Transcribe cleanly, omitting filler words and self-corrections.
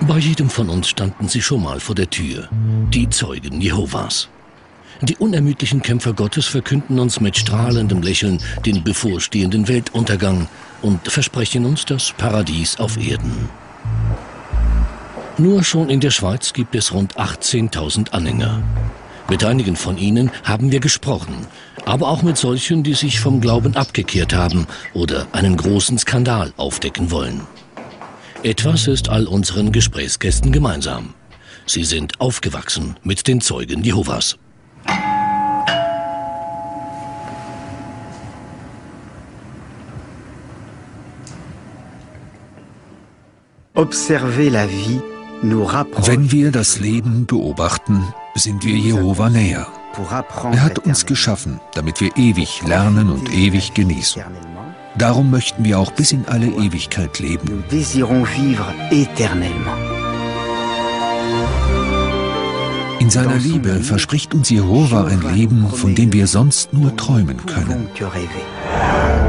Bei jedem von uns standen sie schon mal vor der Tür, die Zeugen Jehovas. Die unermüdlichen Kämpfer Gottes verkünden uns mit strahlendem Lächeln den bevorstehenden Weltuntergang und versprechen uns das Paradies auf Erden. Nur schon in der Schweiz gibt es rund 18.000 Anhänger. Mit einigen von ihnen haben wir gesprochen, aber auch mit solchen, die sich vom Glauben abgekehrt haben oder einen großen Skandal aufdecken wollen. Etwas ist all unseren Gesprächsgästen gemeinsam. Sie sind aufgewachsen mit den Zeugen Jehovas. Wenn wir das Leben beobachten, sind wir Jehova näher. Er hat uns geschaffen, damit wir ewig lernen und ewig genießen. Darum möchten wir auch bis in alle Ewigkeit leben. In seiner Liebe verspricht uns Jehova ein Leben, von dem wir sonst nur träumen können.